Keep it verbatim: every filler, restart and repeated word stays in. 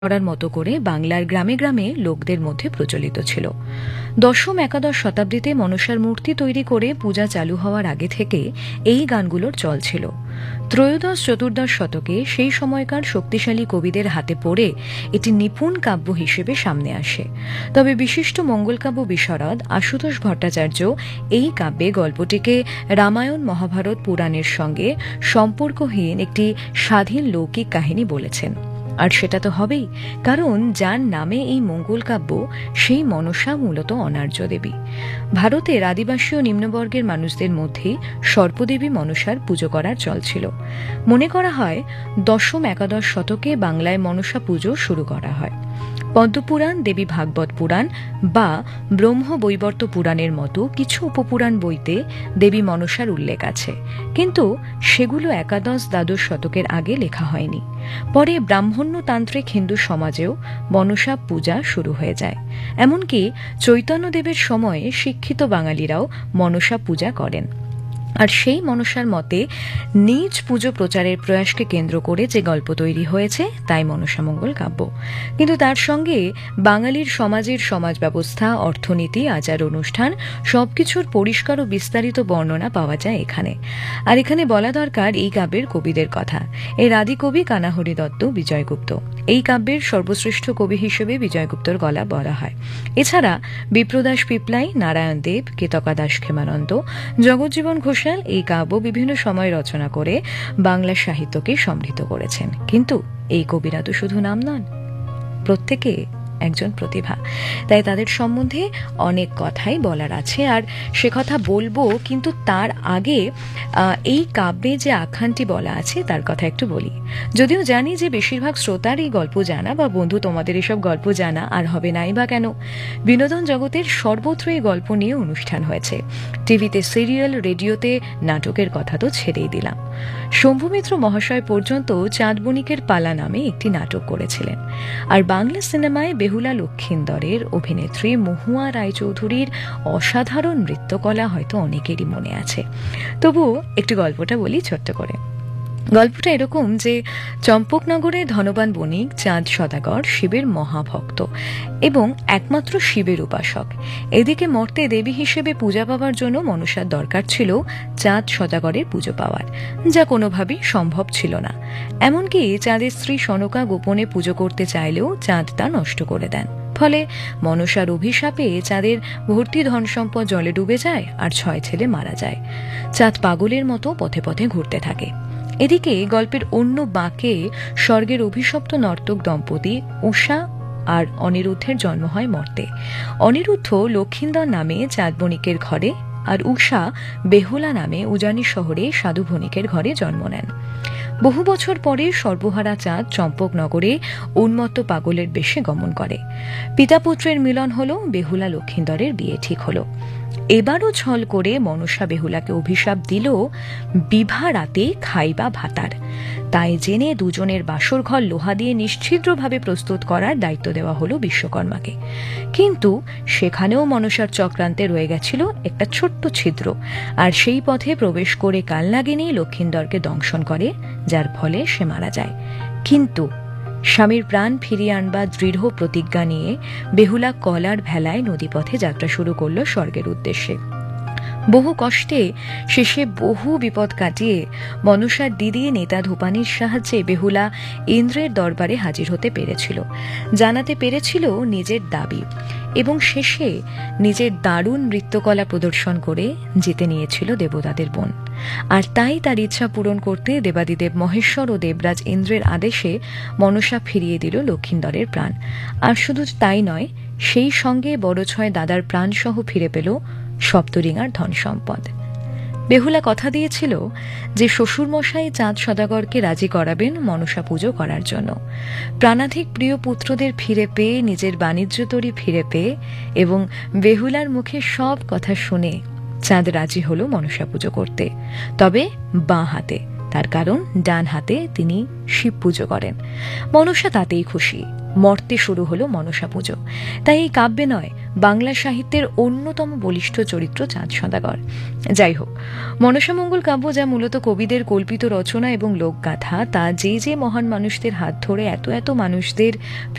করার মতো করে বাংলার গ্রামে গ্রামে লোকদের মধ্যে প্রচলিত ছিল। দশম একাদশ শতাব্দীতে মনসার মূর্তি তৈরি করে পূজা চালু হওয়ার আগে থেকে এই গানগুলোর চল ছিল। ত্রয়োদশ চতুর্দশ শতকে সেই সময়কার শক্তিশালী কবিদের হাতে পড়ে এটি নিপুণ কাব্য হিসেবে সামনে আসে। তবে বিশিষ্ট মঙ্গলকাব্য বিশারদ আশুতোষ ভট্টাচার্য এই কাব্যে গল্পটিকে রামায়ণ মহাভারত পুরাণের সঙ্গে সম্পর্কহীন একটি স্বাধীন লৌকিক কাহিনী বলেছেন। আর সেটা তো হবেই, কারণ যার নামে এই মঙ্গল কাব্য সেই মনসা মূলত অনার্য দেবী। ভারতের আদিবাসী ও নিম্নবর্গের মানুষদের মধ্যে সর্পদেবী মনসার পুজো করার চল ছিল। মনে করা হয় দশম একাদশ শতকে বাংলায় মনসা পুজো শুরু করা হয়। পদ্মপুরাণ, দেবী ভাগবত পুরাণ বা ব্রহ্ম বৈবর্ত পুরাণের মতো কিছু উপপুরাণ বইতে দেবী মনসার উল্লেখ আছে, কিন্তু সেগুলো একাদশ দ্বাদশ শতকের আগে লেখা হয়নি। পরে ব্রাহ্মণ্যতান্ত্রিক হিন্দু সমাজেও মনসা পূজা শুরু হয়ে যায়। এমনকি চৈতন্যদেবের সময়ে শিক্ষিত বাঙালিরাও মনসা পূজা করেন। আর সেই মনসার মতে নিজ পুজো প্রচারের প্রয়াসকে কেন্দ্র করে যে গল্প তৈরি হয়েছে তাই মনসা মঙ্গল কাব্য। কিন্তু তার সঙ্গে বাঙালির সমাজের সমাজ ব্যবস্থা, অর্থনীতি, আচার অনুষ্ঠান সবকিছুর পরিষ্কার ও বিস্তারিত বর্ণনা পাওয়া যায় এখানে। আর এখানে বলা দরকার এই কাব্যের কবিদের কথা। এর আদি কবি কানাহরি দত্ত বিজয়গুপ্ত। এই কাব্যের সর্বশ্রেষ্ঠ কবি হিসেবে বিজয়গুপ্তর গলা বলা হয়। এছাড়া বিপ্রদাস পিপলাই, নারায়ণ দেব, কেতকা দাস ক্ষেমানন্দ, জগজ্জীবন ঘোষ এই কাব্য বিভিন্ন সময় রচনা করে বাংলা সাহিত্যকে সমৃদ্ধ করেছেন। কিন্তু এই কবিরা তো শুধু নাম নন, প্রত্যেকে একজন প্রতিভা। তাই তাদের সম্বন্ধে অনেক কথাই বলার আছে, আর সে কথা বলবো। কিন্তু তার আগে এই কাব্যে যে আখ্যানটি বলা আছে তার কথা একটু বলি। যদিও জানি যে বেশিরভাগ শ্রোতার এই গল্প জানা, বা বন্ধু তোমাদের এসব গল্প জানা আর হবে নাই বা কেন। বিনোদন জগতের সর্বত্র এই গল্প নিয়ে অনুষ্ঠান হয়েছে। টিভিতে সিরিয়াল, রেডিওতে নাটকের কথা তো ছেড়েই দিলাম। শম্ভুমিত্র মহাশয় পর্যন্ত চাঁদ বণিকের পালা নামে একটি নাটক করেছিলেন। আর বাংলা সিনেমায় বেহুলা লক্ষিন্দরের অভিনেত্রী মহুয়া রায়চৌধুরীর অসাধারণ নৃত্যকলা হয়তো অনেকেরই মনে আছে। তবুও একটু গল্পটা বলি ছোট্ট করে। গল্পটা এরকম যে চম্পকনগরের ধনবান বণিক চাঁদ সদাগর শিবের মহাভক্ত এবং একমাত্র শিবের উপাসক। এদিকে মর্তে দেবী হিসেবে পূজা পাওয়ার জন্য মনসার দরকার ছিল চাঁদ সদাগরের পুজো পাওয়ার, যা কোনোভাবেই সম্ভব ছিল না। এমনকি চাঁদের স্ত্রী সনকা গোপনে পুজো করতে চাইলেও চাঁদ তা নষ্ট করে দেন। ফলে মনসার অভিশাপে চাঁদের ভর্তি ধন সম্পদ জলে ডুবে যায় আর ছয় ছেলে মারা যায়। চাঁদ পাগলের মতো পথে পথে ঘুরতে থাকে। এদিকে গল্পের অন্য বাঁকে স্বর্গের অভিশপ্ত নর্তক দম্পতি উষা আর অনিরুদ্ধের জন্ম হয় মর্তে। অনিরুদ্ধ লক্ষিন্দর নামে চাঁদ বণিকের ঘরে, আর উষা বেহুলা নামে উজানি শহরে সাধু বণিকের ঘরে জন্ম নেন। বহু বছর পরে সর্বহারা চাঁদ চম্পকনগরে উন্মত্ত পাগলের বেশে গমন করে। পিতা পুত্রের মিলন হলো, বেহুলা লক্ষিন্দরের বিয়ে ঠিক হলো। এবারও ছল করে মনসা বেহুলাকে অভিশাপ দিল বিভা রাতে খাইবা ভাতার। তাই জেনে দুজনের বাসর ঘর লোহা দিয়ে নিশ্ছিদ্রভাবে প্রস্তুত করার দায়িত্ব দেওয়া হলো বিশ্বকর্মাকে। কিন্তু সেখানেও মনসার চক্রান্তে রয়ে গেছিল একটা ছোট্ট ছিদ্র, আর সেই পথে প্রবেশ করে কালনাগিনী লক্ষিন্দরকে দংশন করে, যার ফলে সে মারা যায়। কিন্তু স্বামীর প্রাণ ফিরিয়ে আনবার দৃঢ় প্রতিজ্ঞা নিয়ে বেহুলা কলার ভেলায় নদীপথে যাত্রা শুরু করল স্বর্গের উদ্দেশ্যে। বহু কষ্টে শেষে বহু বিপদ কাটিয়ে মনসার দিদি নেতা ধূপানির সাহায্যে বেহুলা ইন্দ্রের দরবারে হাজির হতে পেরেছিল, জানাতে পেরেছিল নিজের দাবি, এবং শেষে নিজের দারুণ নৃত্যকলা প্রদর্শন করে জিতে নিয়েছিল দেবতাদের মন। আর তাই তার ইচ্ছা পূরণ করতে দেবাদিদেব মহেশ্বর ও দেবরাজ ইন্দ্রের আদেশে মনসা ফিরিয়ে দিল লক্ষিন্দরের প্রাণ। আর শুধু তাই নয়, সেই সঙ্গে বড় ছয় দাদার প্রাণ সহ ফিরে পেল সপ্তরিঙার ধন সম্পদ। বেহুলা কথা দিয়েছিল যে শ্বশুরমশাই চাঁদ সদাগরকে রাজি করাবেন মনসা পুজো করার জন্য। প্রাণাধিক প্রিয় পুত্রদের ফিরে পেয়ে, নিজের বাণিজ্য তরী ফিরে পেয়ে এবং বেহুলার মুখে সব কথা শুনে চাঁদ রাজি হলো মনসা পুজো করতে, তবে বাঁ হাতে। তার কারণ ডান হাতে তিনি শিব পুজো করেন। মনসা তাতেই খুশি। মর্তে শুরু হলো মনসা পুজো। তাই এই কাব্যে নয়, বাংলা সাহিত্যের অন্যতম বলিষ্ঠ চরিত্র চাঁদ সদাগর। যাই হোক, মনসামঙ্গল কাব্য, যা মূলত কবিদের কল্পিত রচনা এবং লোকগাথা, তা যে যে মহান মানুষদের হাত ধরে এত এত মানুষদের